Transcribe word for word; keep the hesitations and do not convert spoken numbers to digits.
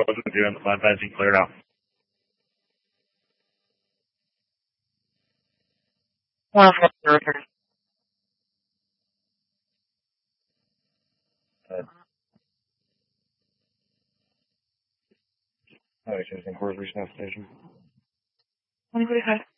was doing my benzene cleared out. Well, for Oh, it's in Coors Station. twenty forty-five.